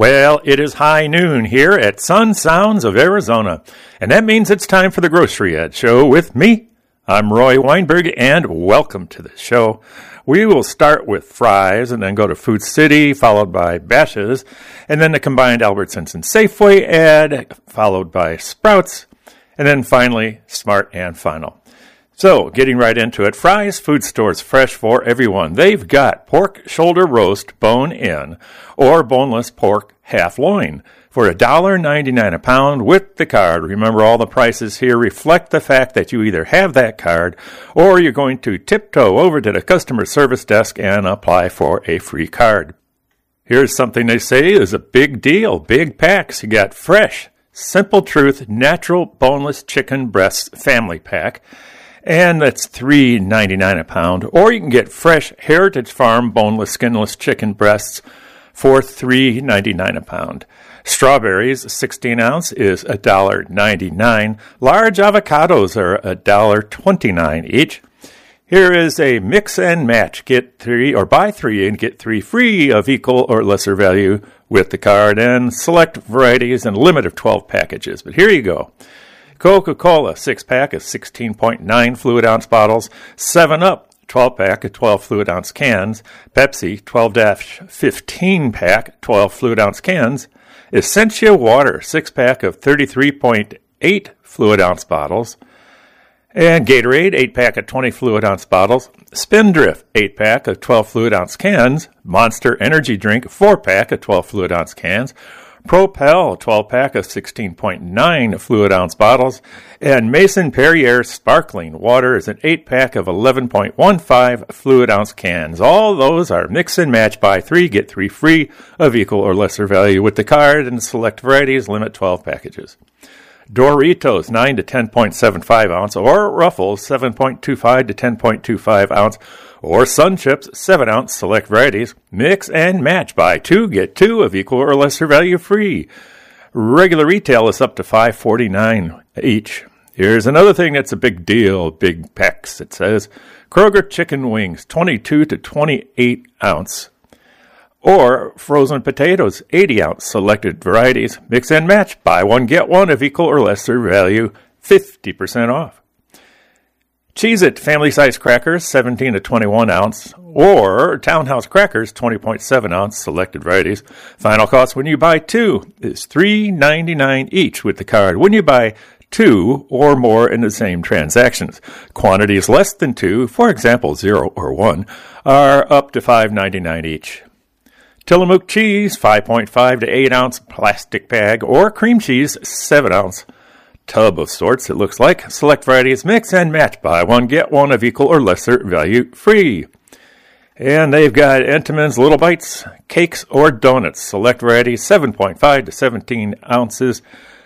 Well, it is high noon here at Sun Sounds of Arizona, and that means it's time for the Grocery Ed Show with me. I'm Roy Weinberg, and welcome to the show. We will start with Fry's and then go to Food City, followed by Bashas', and then the combined Albertsons and Safeway ad, followed by Sprouts, and then finally Smart and Final. So, getting right into it, Fry's Food Store's fresh for everyone. They've got pork shoulder roast bone-in or boneless pork half loin for $1.99 a pound with the card. Remember, all the prices here reflect the fact that you either have that card or you're going to tiptoe over to the customer service desk and apply for a free card. Here's something they say is a big deal, big packs. You got fresh, Simple Truth, natural boneless chicken breasts family pack. And that's $3.99 a pound. Or you can get fresh Heritage Farm boneless, skinless chicken breasts for $3.99 a pound. Strawberries, 16 ounce, is $1.99. Large avocados are $1.29 each. Here is a mix and match. Get 3 or buy 3 and get 3 free of equal or lesser value with the card, and select varieties and limit of 12 packages. But here you go. Coca-Cola, 6-pack of 16.9 fluid ounce bottles. 7-Up, 12-pack of 12 fluid ounce cans. Pepsi, 12-15-pack, 12 fluid ounce cans. Essentia Water, 6-pack of 33.8 fluid ounce bottles. And Gatorade, 8-pack of 20 fluid ounce bottles. Spindrift, 8-pack of 12 fluid ounce cans. Monster Energy Drink, 4-pack of 12 fluid ounce cans. Propel, 12-pack of 16.9 fluid ounce bottles, and Mason Perrier Sparkling Water is an 8-pack of 11.15 fluid ounce cans. All those are mix and match, buy 3, get 3 free of equal or lesser value with the card, and select varieties, limit 12 packages. Doritos, 9 to 10.75 ounce, or Ruffles, 7.25 to 10.25 ounce, or Sun Chips, 7 ounce, select varieties, mix and match, buy 2, get 2 of equal or lesser value free. Regular retail is up to $5.49 each. Here's another thing that's a big deal, big packs. It says Kroger chicken wings, 22 to 28 ounce. Or frozen potatoes, 80 ounce, selected varieties, mix and match, buy 1, get 1 of equal or lesser value, 50% off. Cheez-It family-size crackers, 17 to 21 ounce, or Townhouse crackers, 20.7 ounce, selected varieties. Final cost when you buy 2 is $3.99 each with the card when you buy 2 or more in the same transactions. Quantities less than 2, for example 0 or 1, are up to $5.99 each. Tillamook cheese, 5.5 to 8 ounce plastic bag, or cream cheese, 7 ounce. Tub of sorts, it looks like. Select varieties, mix and match, buy 1, get 1 of equal or lesser value free. And they've got Entenmann's Little Bites, cakes or donuts. Select varieties, 7.5 to 17 ounces.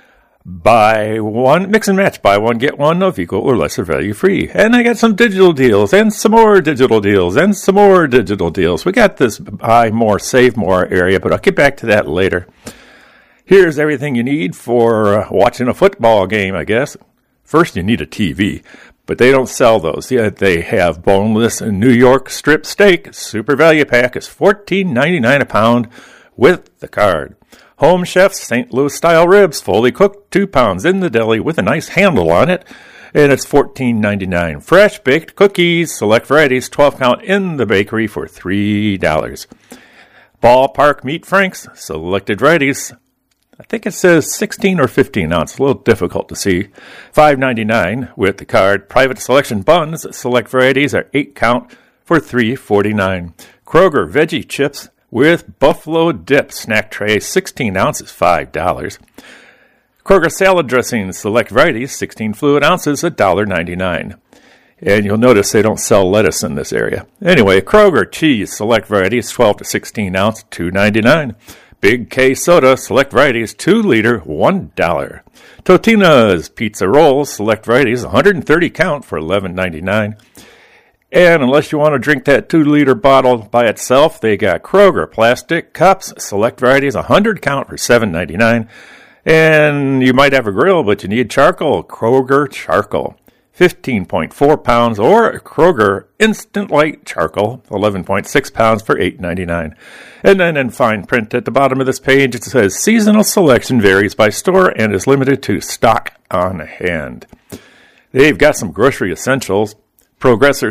Buy 1, mix and match, buy 1, get 1 of equal or lesser value free. And I got some digital deals, and some more digital deals, and some more digital deals. We got this buy more, save more area, but I'll get back to that later. Here's everything you need for watching a football game, I guess. First, you need a TV, but they don't sell those. Yeah, they have boneless New York strip steak. Super value pack is $14.99 a pound with the card. Home Chef's St. Louis-style ribs, fully cooked, 2 pounds in the deli with a nice handle on it, and it's $14.99. Fresh baked cookies, select varieties, 12 count in the bakery for $3. Ballpark Meat Franks, selected varieties, I think it says 16 or 15 ounce, a little difficult to see. $5.99 with the card. Private Selection buns, select varieties are 8 count for $3.49. Kroger Veggie Chips with Buffalo Dip snack tray, 16 ounces, $5. Kroger Salad Dressing, select varieties, 16 fluid ounces, $1.99. And you'll notice they don't sell lettuce in this area. Anyway, Kroger Cheese, select varieties, 12 to 16 ounce, $2.99. Big K Soda, select varieties, 2 liter, $1. Totino's Pizza Rolls, select varieties, 130 count for $11.99. And unless you want to drink that 2 liter bottle by itself, they got Kroger Plastic Cups, select varieties, 100 count for $7.99. And you might have a grill, but you need charcoal, Kroger Charcoal. 15.4 pounds, or Kroger Instant Light Charcoal, 11.6 pounds for $8.99. And then in fine print at the bottom of this page, it says seasonal selection varies by store and is limited to stock on hand. They've got some grocery essentials. Progresso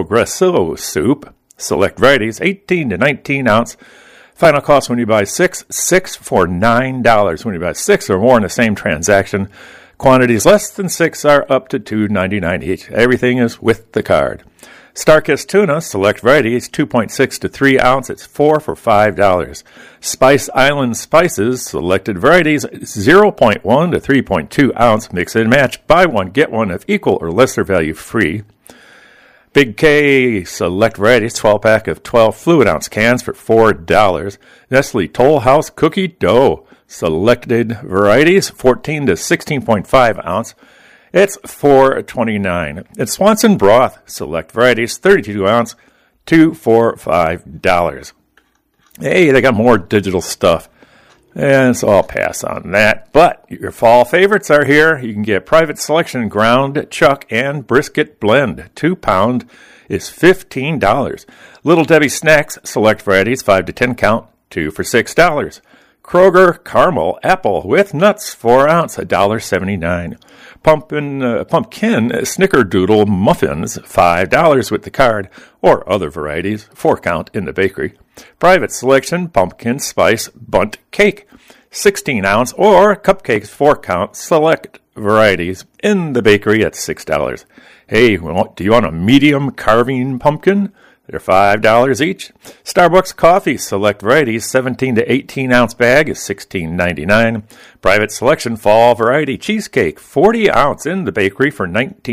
soup, select varieties, 18 to 19 ounce. Final cost when you buy six for $9. When you buy 6 or more in the same transaction, quantities less than 6 are up to $2.99 each. Everything is with the card. Starkist tuna, select varieties, 2.6 to 3 ounce. It's 4 for $5. Spice Island spices, selected varieties, 0.1 to 3.2 ounce. Mix and match. Buy one, get one of equal or lesser value free. Big K select varieties, 12-pack of 12 fluid ounce cans for $4. Nestle Toll House cookie dough, selected varieties, 14 to 16.5 ounce. It's $4.29. It's Swanson broth, select varieties, 32 ounce, 2 for $5. Hey, they got more digital stuff. And so I'll pass on that. But your fall favorites are here. You can get Private Selection ground chuck and brisket blend. 2 pound is $15. Little Debbie Snacks, select varieties, 5 to 10 count, 2 for $6. Kroger Caramel Apple with nuts, 4 ounce, $1.79. Pumpkin Snickerdoodle Muffins, $5 with the card, or other varieties, 4 count in the bakery. Private Selection Pumpkin Spice Bundt Cake, 16 ounce, or cupcakes, 4 count, select varieties in the bakery at $6. Hey, do you want a medium carving pumpkin? They're $5 each. Starbucks coffee, select varieties, 17 to 18 ounce bag is $16.99. Private Selection fall variety cheesecake, 40 ounce in the bakery for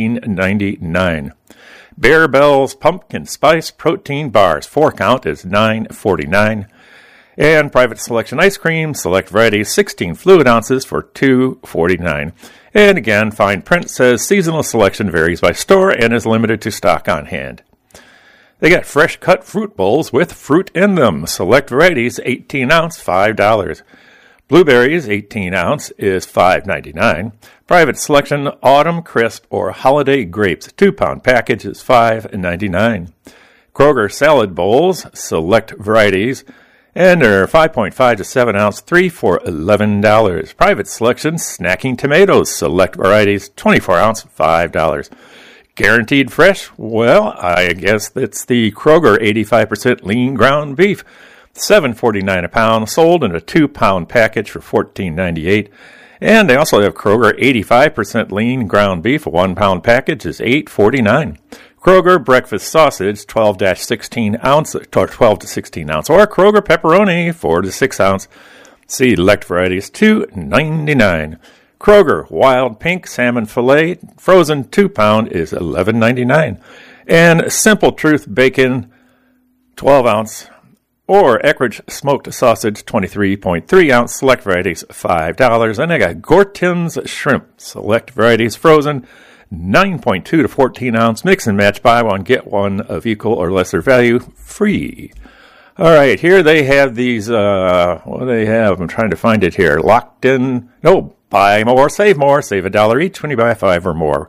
$19.99. Bear Bells pumpkin spice protein bars, 4 count is $9.49. And Private Selection ice cream, select varieties, 16 fluid ounces for $2.49. And again, fine print says seasonal selection varies by store and is limited to stock on hand. They got fresh cut fruit bowls with fruit in them. Select varieties, 18 ounce, $5. Blueberries, 18 ounce, is $5.99. Private Selection Autumn Crisp or Holiday Grapes, 2 pound package is $5.99. Kroger salad bowls, select varieties, and they're 5.5 to 7 ounce, 3 for $11. Private Selection Snacking Tomatoes, select varieties, 24 ounce, $5. Guaranteed fresh? Well, I guess it's the Kroger 85% lean ground beef. $7.49 a pound, sold in a 2 pound package for $14.98. And they also have Kroger 85% lean ground beef. A 1 pound package is $8.49. Kroger breakfast sausage, 12-16 ounce, or 12 to 16 ounce. Or Kroger pepperoni, 4 to 6 ounce. Select varieties, $2.99. Kroger Wild Pink Salmon Filet, frozen 2 pound is $11.99. And Simple Truth Bacon, 12 ounce, or Eckrich Smoked Sausage, 23.3 ounce, select varieties, $5. And I got Gorton's Shrimp, select varieties, frozen, 9.2 to 14 ounce, mix and match, buy one, get one of equal or lesser value, free. All right, here they have these, what do they have? I'm trying to find it here. Locked in, no, buy more, save $1 each when you buy 5 or more.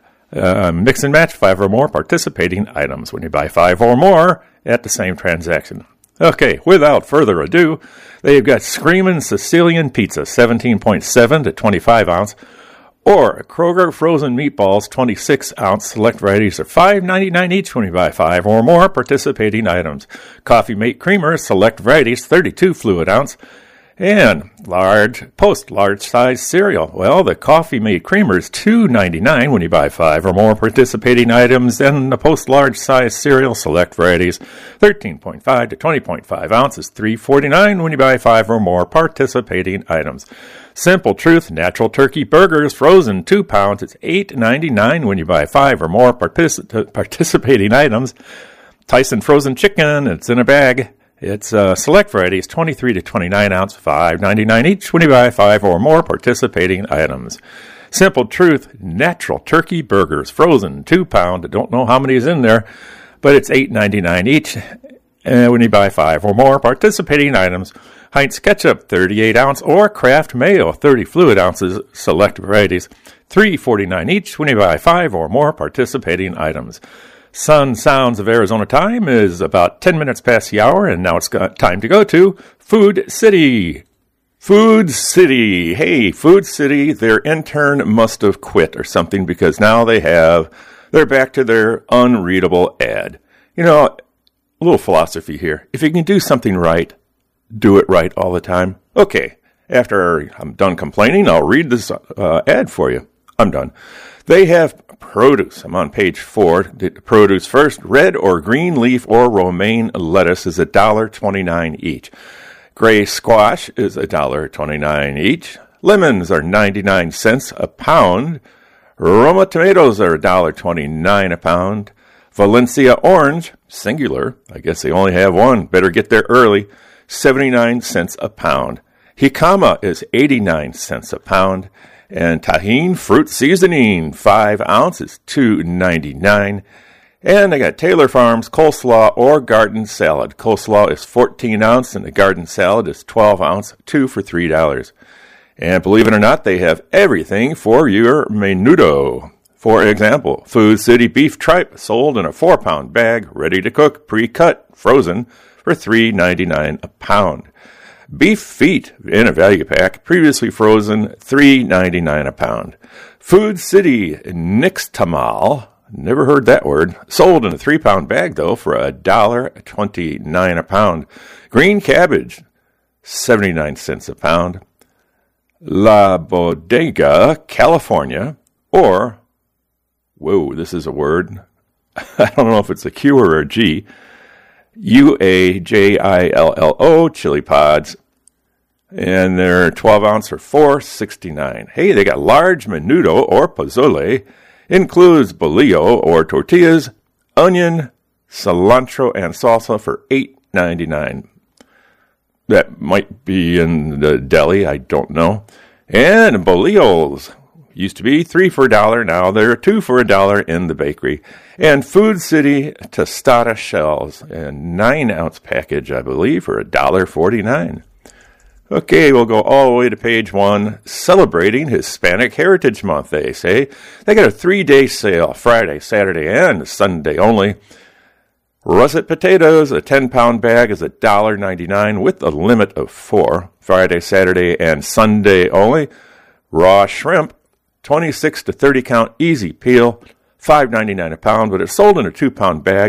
Mix and match 5 or more participating items when you buy 5 or more at the same transaction. Okay, without further ado, they've got Screamin' Sicilian Pizza, 17.7 to 25 ounce, or Kroger frozen meatballs, 26 ounce. Select varieties are $5.99 each when you buy 5 or more participating items. Coffee Mate creamers, select varieties, 32 fluid ounce. And large size cereal. Well, the Coffee Mate creamer is $2.99 when you buy 5 or more participating items, and the Post large size cereal, select varieties, 13.5 to 20.5 ounces, $3.49 when you buy 5 or more participating items. Simple Truth Natural Turkey Burgers, frozen 2 pounds, it's $8.99 when you buy 5 or more participating items. Tyson Frozen Chicken, it's in a bag. It's select varieties, 23 to 29 ounce, $5.99 each when you buy 5 or more participating items. Simple Truth Natural Turkey Burgers, frozen 2 pound. I don't know how many is in there, but it's $8.99 each. And when you buy 5 or more participating items, Heinz Ketchup, 38-ounce, or Kraft Mayo, 30 fluid ounces, select varieties, $3.49 each when you buy 5 or more participating items. Sun Sounds of Arizona time is about 10 minutes past the hour, and now it's got time to go to Food City. Food City. Hey, Food City, their intern must have quit or something because now they're back to their unreadable ad. You know, a little philosophy here. If you can do something right, do it right all the time. Okay, after I'm done complaining, I'll read this ad for you. I'm done. They have produce. I'm on page 4. Produce first. Red or green leaf or romaine lettuce is $1.29 each. Gray squash is $1.29 each. Lemons are 99 cents a pound. Roma tomatoes are $1.29 a pound. Valencia orange, singular, I guess they only have one, better get there early, 79 cents a pound. Jicama is 89 cents a pound. And Tajín fruit seasoning, 5 ounces, $2.99. And I got Taylor Farms coleslaw or garden salad. Coleslaw is 14 ounce and the garden salad is 12 ounce, 2 for $3. And believe it or not, they have everything for your menudo. For example, Food City beef tripe sold in a 4-pound bag, ready to cook, pre-cut, frozen, for $3.99 a pound. Beef feet in a value pack, previously frozen, $3.99 a pound. Food City nixtamal, never heard that word, sold in a 3-pound bag, though, for $1.29 a pound. Green cabbage, 79 cents a pound. La Bodega, California, or, whoa, this is a word. I don't know if it's a Q or a G. UAJILLO chili pods. And they're 12 ounce for $4.69. Hey, they got large menudo or pozole. Includes bolillo or tortillas, onion, cilantro, and salsa for $8.99. That might be in the deli, I don't know. And bolillos used to be 3 for $1, now they're 2 for $1 in the bakery. And Food City tostada shells, a 9-ounce package, I believe, for $1.49. Okay, we'll go all the way to page 1, celebrating Hispanic Heritage Month, they say. They got a 3-day sale, Friday, Saturday, and Sunday only. Russet potatoes, a 10-pound bag is $1.99 with a limit of 4, Friday, Saturday, and Sunday only. Raw shrimp, 26 to 30 count, easy peel, $5.99 a pound, but it's sold in a 2-pound bag.